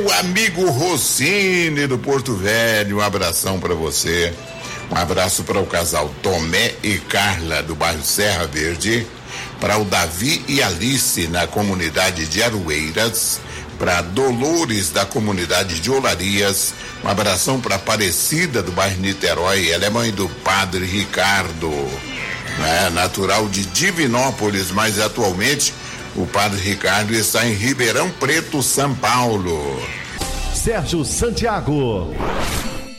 O amigo Rossini do Porto Velho, um abração para você. Um abraço para o casal Tomé e Carla do bairro Serra Verde, para o Davi e Alice na comunidade de Aroeiras, para Dolores da comunidade de Olarias, um abração para Aparecida do bairro Niterói, ela é mãe do padre Ricardo, né, natural de Divinópolis, mas atualmente o padre Ricardo está em Ribeirão Preto, São Paulo. Sérgio Santiago.